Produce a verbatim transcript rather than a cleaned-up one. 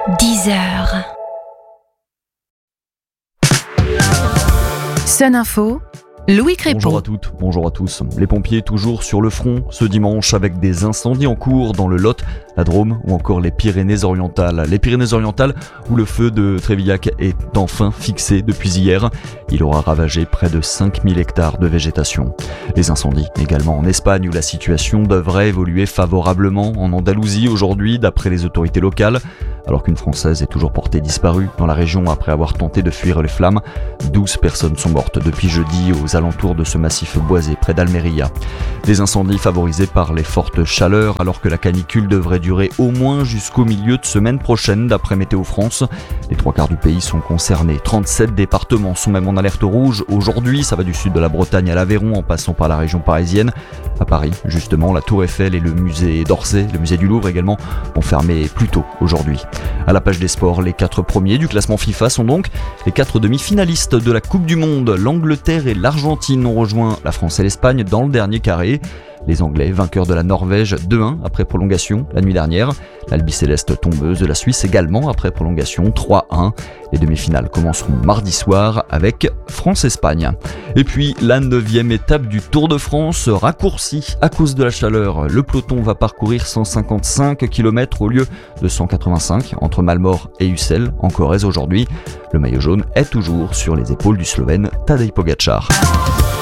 dix heures. Sun Info, Louis Crépon. Bonjour à toutes, bonjour à tous. Les pompiers toujours sur le front ce dimanche avec des incendies en cours dans le Lot, la Drôme ou encore les Pyrénées-Orientales. Les Pyrénées-Orientales où le feu de Trévillac est enfin fixé depuis hier. Il aura ravagé près de cinq mille hectares de végétation. Les incendies également en Espagne où la situation devrait évoluer favorablement en Andalousie aujourd'hui d'après les autorités locales. Alors qu'une Française est toujours portée disparue dans la région après avoir tenté de fuir les flammes. douze personnes sont mortes depuis jeudi aux alentours de ce massif boisé près d'Almeria. Des incendies favorisés par les fortes chaleurs alors que la canicule devrait durer au moins jusqu'au milieu de semaine prochaine d'après Météo France. Les trois quarts du pays sont concernés. trente-sept départements sont même en alerte rouge aujourd'hui. Ça va du sud de la Bretagne à l'Aveyron en passant par la région parisienne. À Paris, justement, la Tour Eiffel et le musée d'Orsay, le musée du Louvre également, ont fermé plus tôt aujourd'hui. À la page des sports, les quatre premiers du classement FIFA sont donc les quatre demi-finalistes de la Coupe du Monde. L'Angleterre et l'Argentine ont rejoint la France et l'Espagne dans le dernier carré. Les Anglais, vainqueurs de la Norvège deux un après prolongation la nuit dernière. L'Albi-Céleste tombeuse de la Suisse également après prolongation trois un. Les demi-finales commenceront mardi soir avec France-Espagne. Et puis la neuvième étape du Tour de France raccourcie à cause de la chaleur. Le peloton va parcourir cent cinquante-cinq kilomètres au lieu de cent quatre-vingt-cinq entre Malmort et Ussel en Corrèze aujourd'hui. Le maillot jaune est toujours sur les épaules du Slovène Tadej Pogačar.